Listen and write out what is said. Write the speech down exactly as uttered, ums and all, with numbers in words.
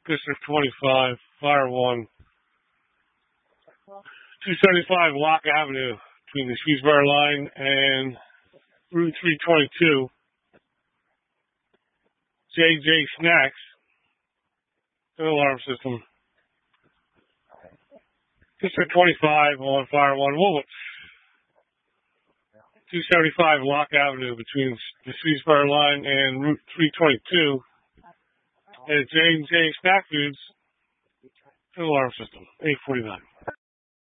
District twenty-five, Fire one, two seventy-five Lock Avenue between the Swedesboro line and Route three twenty-two. J J Snacks, an alarm system. District twenty-five on Fire one, Woolwich. two seventy-five Lock Avenue between the Swedesboro line and Route three twenty-two. And J J Snack Foods, an alarm system, eight forty-nine.